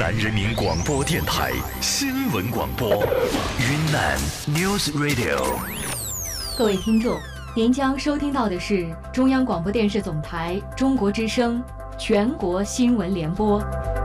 南人民广播电台新闻广播，云南 News Radio。 各位听众，您将收听到的是中央广播电视总台中国之声全国新闻联播。